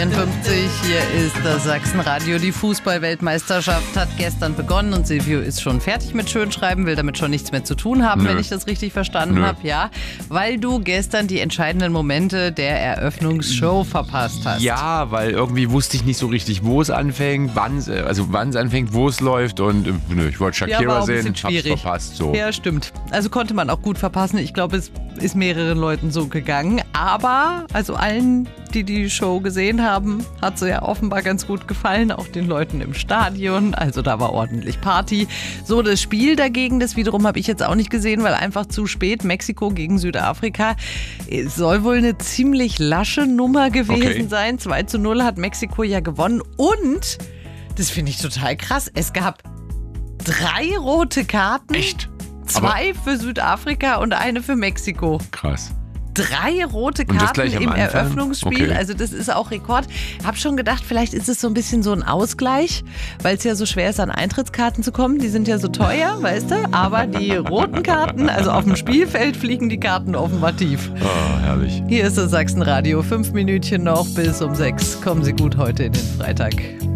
Hier ist das Sachsenradio. Die Fußball-Weltmeisterschaft hat gestern begonnen und Silvio ist schon fertig mit Schönschreiben, will damit schon nichts mehr zu tun haben, wenn ich das richtig verstanden habe. Ja, weil du gestern die entscheidenden Momente der Eröffnungsshow verpasst hast. Ja, weil irgendwie wusste ich nicht so richtig, wo es anfängt, wann es anfängt, wo es läuft und ich wollte Shakira sehen, hab's verpasst. So. Ja, stimmt. Also konnte man auch gut verpassen. Ich glaube, es ist mehreren Leuten so gegangen. Aber, also allen, die die Show gesehen haben, hat sie ja offenbar ganz gut gefallen. Auch den Leuten im Stadion. Also da war ordentlich Party. So, das Spiel dagegen, das wiederum habe ich jetzt auch nicht gesehen, weil einfach zu spät. Mexiko gegen Südafrika. Es soll wohl eine ziemlich lasche Nummer gewesen sein. 2:0 hat Mexiko ja gewonnen. Und, das finde ich total krass, es gab 3 rote Karten. Echt? 2 für Südafrika und eine für Mexiko. Krass. 3 rote Karten im Anfang? Eröffnungsspiel. Okay. Also das ist auch Rekord. Hab schon gedacht, vielleicht ist es so ein bisschen so ein Ausgleich, weil es ja so schwer ist, an Eintrittskarten zu kommen. Die sind ja so teuer, weißt du? Aber die roten Karten, also auf dem Spielfeld fliegen die Karten offenbar tief. Oh, herrlich. Hier ist das Sachsenradio. 5 Minütchen noch bis um 6. Kommen Sie gut heute in den Freitag.